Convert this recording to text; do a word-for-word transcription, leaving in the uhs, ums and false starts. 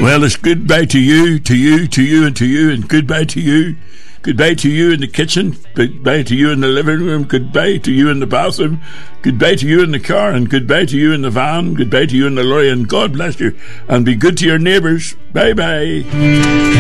Well, it's goodbye to you, to you, to you, and to you, and goodbye to you. Goodbye to you in the kitchen. Goodbye to you in the living room. Goodbye to you in the bathroom. Goodbye to you in the car. And goodbye to you in the van. Goodbye to you in the lorry. And God bless you. And be good to your neighbours. Bye-bye.